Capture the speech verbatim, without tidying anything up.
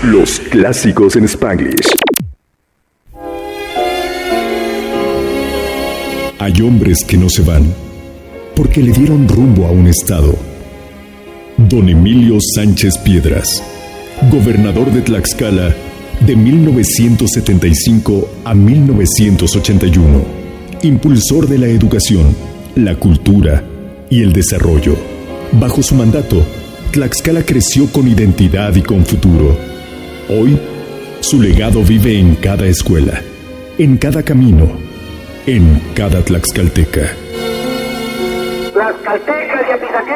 Los clásicos en Spanglish. Hay hombres que no se van porque le dieron rumbo a un estado. Don Emilio Sánchez Piedras, gobernador de Tlaxcala de mil novecientos setenta y cinco a mil novecientos ochenta y uno, impulsor de la educación, la cultura y el desarrollo. Bajo su mandato, Tlaxcala creció con identidad y con futuro. Hoy, su legado vive en cada escuela, en cada camino, en cada tlaxcalteca. Tlaxcaltecas y